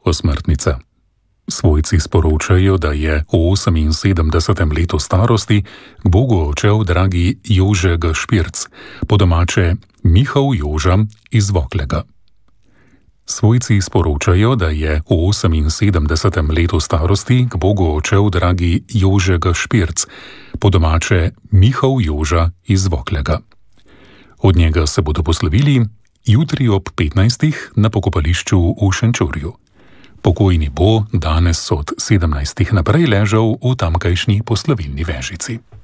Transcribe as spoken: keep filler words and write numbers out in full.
posmrtnica. Svojci sporočajo, da je v oseminsedemdesetem letu starosti k Bogu odšel dragi Jože Gašpirc, po domače Mihael Joža iz Voklega. Svojci sporočajo, da je v oseminsedemdesetem letu starosti k Bogu odšel dragi Jože Gašpirc, po domače Mihael Joža iz Voklega. Od njega se bodo poslovili jutri ob petnajstih na pokopališču v Šenčurju. Pokojni bo danes od sedemnajstih naprej ležal v tamkajšnji poslovilni vežici.